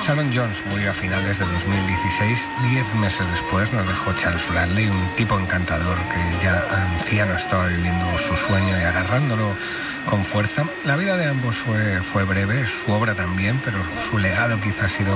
Sharon Jones murió a finales de 2016, 10 meses después nos dejó Charles Bradley, un tipo encantador que ya anciano estaba viviendo su sueño y agarrándolo con fuerza. La vida de ambos fue breve, su obra también, pero su legado quizá ha sido